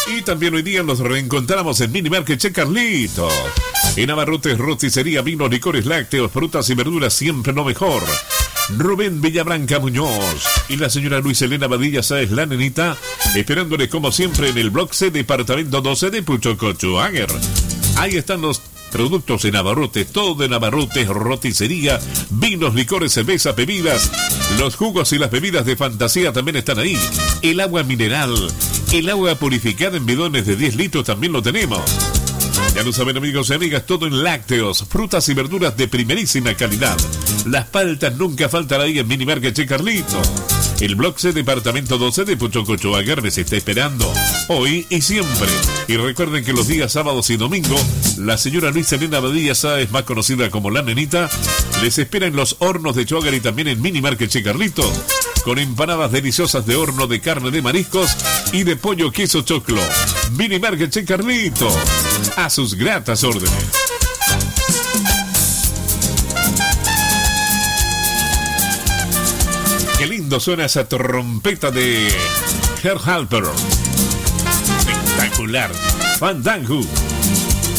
Y también hoy día nos reencontramos en Minimarket Che Carlito. En Abarrotes, roticería, vinos, licores, lácteos, frutas y verduras, siempre lo mejor. Rubén Villabranca Muñoz y la señora Luis Elena Badilla Sáez, la nenita, esperándoles como siempre en el Block C, departamento 12 de Puchocochuáguer. Ahí están los productos en Abarrotes, todo en Abarrotes, roticería, vinos, licores, cerveza, bebidas, los jugos y las bebidas de fantasía también están ahí. El agua mineral, el agua purificada en bidones de 10 litros también lo tenemos. Ya lo saben, amigos y amigas, todo en lácteos, frutas y verduras de primerísima calidad. Las paltas nunca faltan ahí en Minimarket Che Carlito. El Block C, departamento 12 de Puchocochuáguer les está esperando hoy y siempre. Y recuerden que los días sábados y domingo, la señora Luis Elena Badilla Sáez, más conocida como la nenita, les espera en los hornos de Chuáguer y también en Minimarket Che Carlito, con empanadas deliciosas de horno, de carne, de mariscos y de pollo, queso, choclo. Minimarket Che Carlito, a sus gratas órdenes. Qué lindo suena esa trompeta de Herb Halper. Espectacular. Fandango.